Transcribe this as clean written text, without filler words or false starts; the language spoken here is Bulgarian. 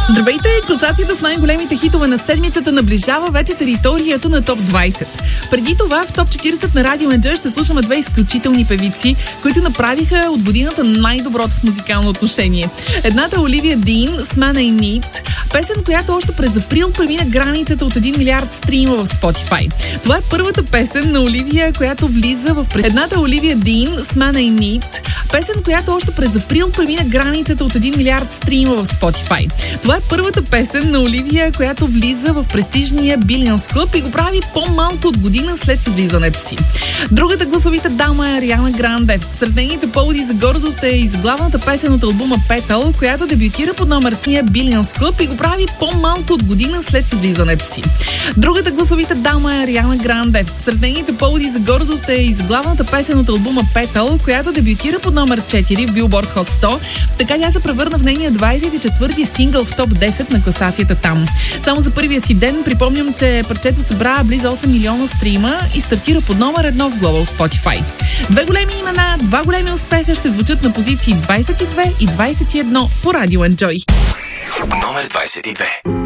Здравейте! Класацията с най-големите хитове на седмицата наближава вече територията на Топ 20. Преди това в Топ 40 на Радио Enjoy ще слушаме две изключителни певици, които направиха от годината най-доброто в музикално отношение. Едната е Оливия Дин с Man I Need, песен, която още през април премина границата от 1 милиард стрима в Spotify. Това е първата песен на Оливия, която влиза в... Едната е Оливия Дин с Man I Need, песен, която още през април премина границата от 1 милиард стрима в Spotify. Това е първата песен на Оливия, която влиза в престижния Billions Club и го прави по-малко от година след излизането си. Другата гласовита дама е Ариана Гранде. Сред нейните поводи за гордост е изглавната песен от албума Petal, която дебютира под номер 3 Billions Club и го прави по-малко от година след излизането си. Другата гласовита дама е Ариана Гранде. Сред нейните поводи за гордост е изглавната песен от албума Petal, която дебютира под номер 4 в Billboard Hot 100. Така тя се превърна в нейния 24-ти сингъл в топ 10 на класацията там. Само за първия си ден припомням, че парчето събра близо 8 милиона стрима и стартира под номер 1 в Global Spotify. Две големи имена, два големи успеха ще звучат на позиции 22 и 21 по Радио Enjoy. Номер 22.